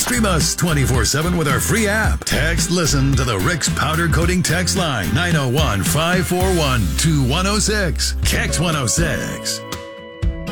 Stream us 24/7 with our free app. Text Listen to the Rick's Powder Coating text line 901-541-2106. Kex 106.